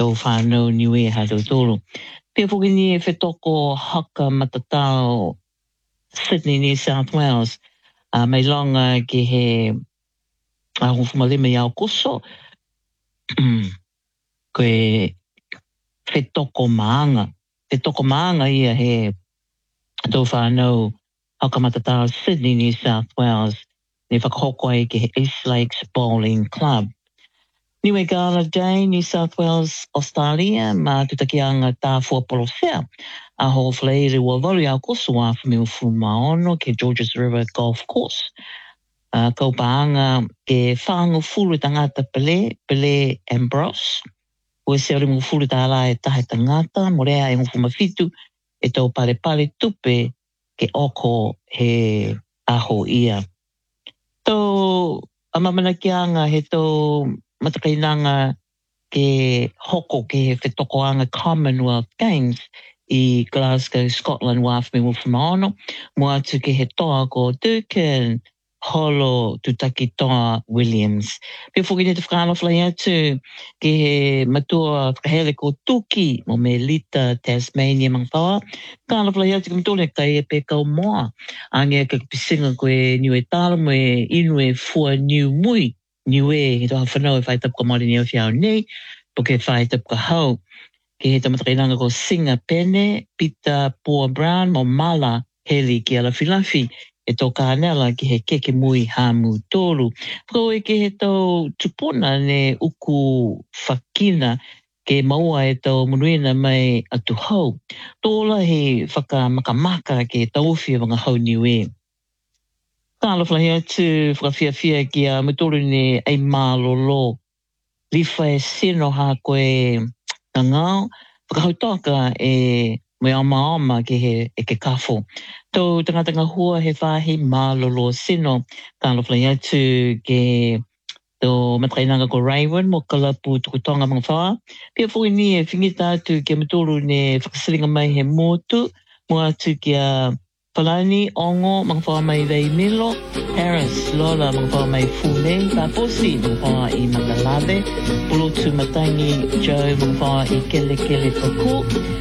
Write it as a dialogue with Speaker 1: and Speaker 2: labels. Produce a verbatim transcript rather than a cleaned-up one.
Speaker 1: tau whanau niwe ha tau tōru. Pia fuki ni e whetoko haka matatao Sydney, New South Wales, uh, mai longa ki he a hufumalima i au koso, koe whetoko maanga. Whetoko maanga ia he tau whanau haka matatao Sydney, New South Wales, ne whakahoko ai ki he East Lakes Bowling Club. Niwe Gala Day, New South Wales, Australia, ma tutakianga tā fuapolosea. A ho fleire ua wari au koso a whamiu fumaono ke Georges River Golf Course. Uh, kau paanga ke whangu fulu tangata Pele, Pele Ambrose. Ue se ori mu fulu tā la e tahe tangata, morea e ngufu mawhitu, e tau pare pare tupe ke oko he aho ia. Tau amamana kianga he tau matakainanga ke hoko ke he whetokoanga Commonwealth Games i Glasgow, Scotland, wa whami whamaono, mua atu ke he toa ko Durkin, Holo, tutaki toa Williams. Pia whuki ne te whakaanoflai atu ke he matua whakahele ko Tuki, mo me Lita, Tasmania, mangpawa. Whakaanoflai atu ke matole kai e pe kau moa. Ange ka pisinga koe niwe tala mo e inu e fua niu mui. Niwe, he toha whanau e whaitap ka maari neo whiau nei, po ke whaitap ka hau. Ke he tamatakainanga ko Singa Pene, Peter Poor Brown, mo Mala, Heli ki ala Filafi, e tō kānela ki he keke mui hamu tōru. Ko e ke he tau tupuna ne uku whakina, ke maua e tau munuina mai atu hau. Tōla he whakamakamaka ke tauwhia wanga hau niwe. Tāla whahi atu whakawhiawhia ki a matoru ne ei mālolo. Liwha e sino ha koe ngāo. Whakahautoka e me ama ama ke he e ke kafo. Tau tangatanga hua he whahi mālolo sino. Tāla whahi atu ke tō matakainanga ko Raywin mo kalapu tukutonga mga whaa. Pia fui ni e whingita atu ke matoru ne whakasiringa mai he motu. Mo atu ki a Palani, Ongo, mga whaa mai Rei Milo, Harris, Lola, mga whaa mai Fune, Paposi, mga whaa i Mangalave, Pulutu Matangi, Joe, mga whaa i Kele Kele Paku,